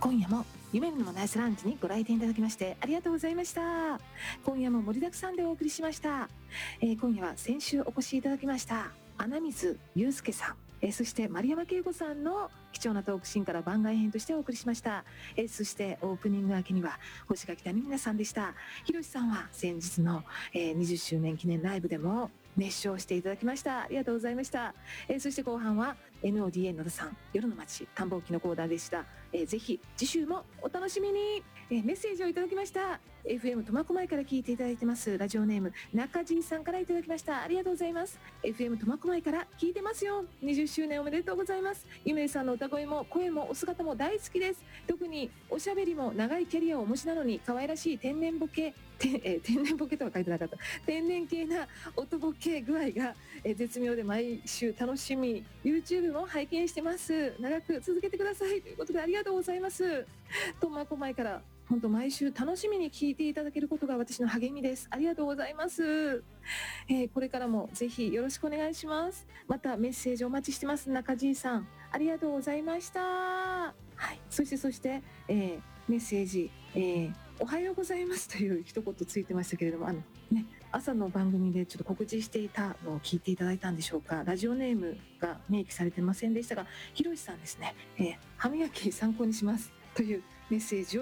今夜も夢見のナイスランチにご来店いただきましてありがとうございました。今夜も盛りだくさんでお送りしました。今夜は先週お越しいただきました穴水祐介さん、そして丸山恵子さんの貴重なトークシーンから番外編としてお送りしました。そしてオープニング明けには星垣谷皆さんでした。ひろしさんは先日の、20周年記念ライブでも熱唱していただきました。ありがとうございました。そして後半は NODA 野田さん夜の街探訪記のコーナーでした。ぜひ次週もお楽しみに。メッセージをいただきました。 FM 苫小牧から聞いていただいてますラジオネーム中地さんからいただきました。ありがとうございます。 FM 苫小牧から聞いてますよ。20周年おめでとうございます。ゆめさんの歌声も声もお姿も大好きです。特におしゃべりも長いキャリアをお持ちなのに可愛らしい天然ボケ天然ボケとは書いてなかった。天然系な音ボケ具合が絶妙で毎週楽しみ。 YouTube も拝見してます。長く続けてくださいということでありがとうございます。苫小牧から本当毎週楽しみに聞いていただけることが私の励みです。ありがとうございます。これからもぜひよろしくお願いします。またメッセージお待ちしてます。中地さんありがとうございました。はい、そして、メッセージ、おはようございますという一言ついてましたけれども、朝の番組でちょっと告知していたのを聞いていただいたんでしょうか。ラジオネームが明記されてませんでしたが、ひろしさんですね、歯磨き参考にしますというメッセージを